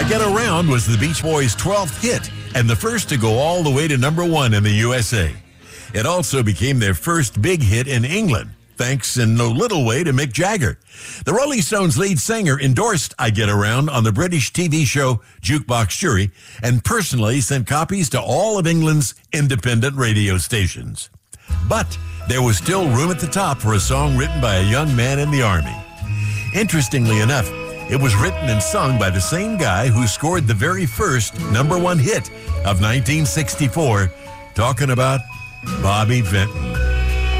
Get Around was the Beach Boys' 12th hit and the first to go all the way to number 1 in the USA. It also became their first big hit in England, thanks in no little way to Mick Jagger. The Rolling Stones lead singer endorsed I Get Around on the British TV show Jukebox Jury and personally sent copies to all of England's independent radio stations. But there was still room at the top for a song written by a young man in the Army. Interestingly enough, it was written and sung by the same guy who scored the very first number 1 hit of 1964, talking about Bobby Vinton.